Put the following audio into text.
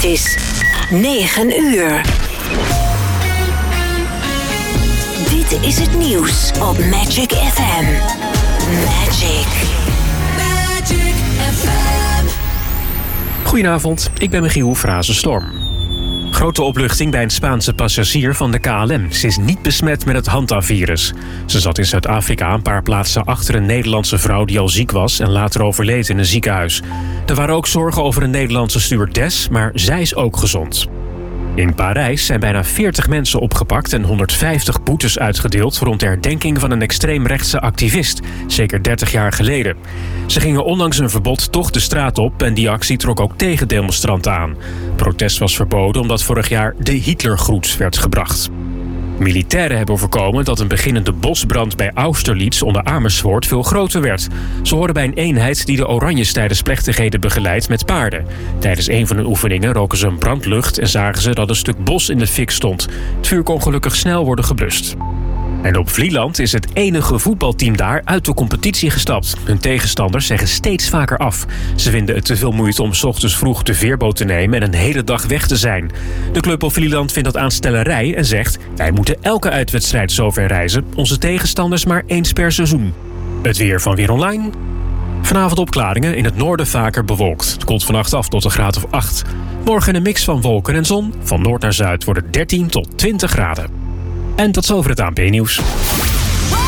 is 9 uur. Dit is het nieuws op Magic FM. Magic FM. Goedenavond, ik ben Michiel Frazenstorm. Grote opluchting bij een Spaanse passagier van de KLM. Ze is niet besmet met het Hanta-virus. Ze zat in Zuid-Afrika een paar plaatsen achter een Nederlandse vrouw die al ziek was en later overleed in een ziekenhuis. Er waren ook zorgen over een Nederlandse stewardess, maar zij is ook gezond. In Parijs zijn bijna 40 mensen opgepakt en 150 boetes uitgedeeld rond de herdenking van een extreemrechtse activist, zeker 30 jaar geleden. Ze gingen ondanks een verbod toch de straat op en die actie trok ook tegendemonstranten aan. Protest was verboden omdat vorig jaar de Hitlergroet werd gebracht. Militairen hebben voorkomen dat een beginnende bosbrand bij Austerlitz onder Amersfoort veel groter werd. Ze hoorden bij een eenheid die de Oranjes tijdens plechtigheden begeleidt met paarden. Tijdens een van hun oefeningen roken ze een brandlucht en zagen ze dat een stuk bos in de fik stond. Het vuur kon gelukkig snel worden geblust. En op Vlieland is het enige voetbalteam daar uit de competitie gestapt. Hun tegenstanders zeggen steeds vaker af. Ze vinden het te veel moeite om 's ochtends vroeg de veerboot te nemen en een hele dag weg te zijn. De club op Vlieland vindt dat aanstellerij en zegt: wij moeten elke uitwedstrijd zover reizen, onze tegenstanders maar eens per seizoen. Het weer van Weer Online. Vanavond opklaringen, in het noorden vaker bewolkt. Het koelt vannacht af tot een graad of 8. Morgen een mix van wolken en zon. Van noord naar zuid wordt het 13 tot 20 graden. En tot zover het ANP-nieuws.